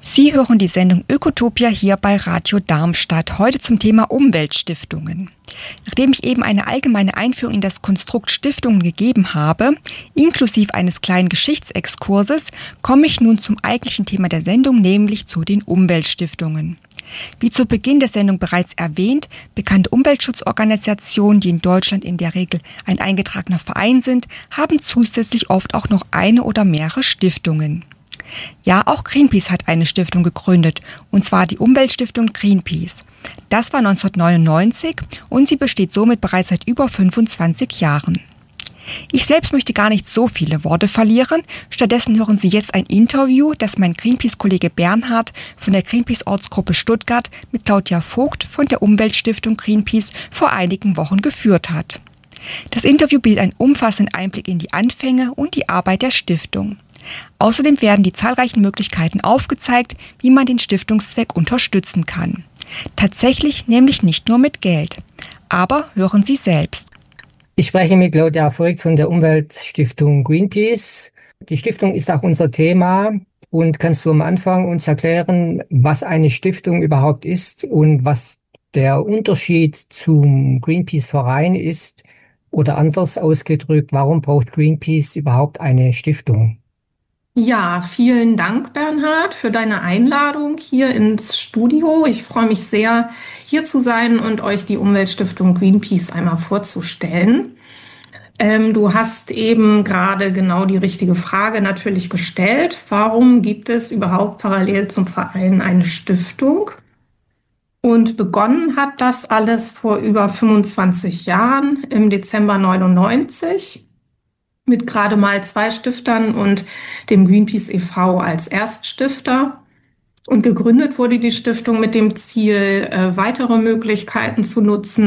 Sie hören die Sendung Ökotopia hier bei Radio Darmstadt, heute zum Thema Umweltstiftungen. Nachdem ich eben eine allgemeine Einführung in das Konstrukt Stiftungen gegeben habe, inklusive eines kleinen Geschichtsexkurses, komme ich nun zum eigentlichen Thema der Sendung, nämlich zu den Umweltstiftungen. Wie zu Beginn der Sendung bereits erwähnt, bekannte Umweltschutzorganisationen, die in Deutschland in der Regel ein eingetragener Verein sind, haben zusätzlich oft auch noch eine oder mehrere Stiftungen. Ja, auch Greenpeace hat eine Stiftung gegründet, und zwar die Umweltstiftung Greenpeace. Das war 1999 und sie besteht somit bereits seit über 25 Jahren. Ich selbst möchte gar nicht so viele Worte verlieren, stattdessen hören Sie jetzt ein Interview, das mein Greenpeace-Kollege Bernhard von der Greenpeace-Ortsgruppe Stuttgart mit Claudia Vogt von der Umweltstiftung Greenpeace vor einigen Wochen geführt hat. Das Interview bietet einen umfassenden Einblick in die Anfänge und die Arbeit der Stiftung. Außerdem werden die zahlreichen Möglichkeiten aufgezeigt, wie man den Stiftungszweck unterstützen kann. Tatsächlich nämlich nicht nur mit Geld. Aber hören Sie selbst. Ich spreche mit Claudia Vogt von der Umweltstiftung Greenpeace. Die Stiftung ist auch unser Thema. Und kannst du am Anfang uns erklären, was eine Stiftung überhaupt ist und was der Unterschied zum Greenpeace-Verein ist? Oder anders ausgedrückt, warum braucht Greenpeace überhaupt eine Stiftung? Ja, vielen Dank, Bernhard, für deine Einladung hier ins Studio. Ich freue mich sehr, hier zu sein und euch die Umweltstiftung Greenpeace einmal vorzustellen. Du hast eben gerade genau die richtige Frage natürlich gestellt. Warum gibt es überhaupt parallel zum Verein eine Stiftung? Und begonnen hat das alles vor über 25 Jahren, im Dezember 99. Mit gerade mal 2 Stiftern und dem Greenpeace e.V. als Erststifter. Und gegründet wurde die Stiftung mit dem Ziel, weitere Möglichkeiten zu nutzen,